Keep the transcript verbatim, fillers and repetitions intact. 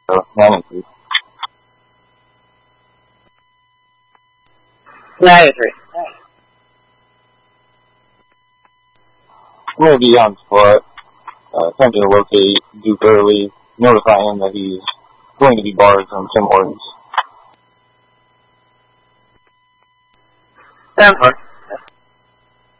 uh, managers. Yeah, I agree. Maybe on spot, uh, attempting to locate Duke early, notify him that he's going to be barred from Tim Hortons. Sounds fun.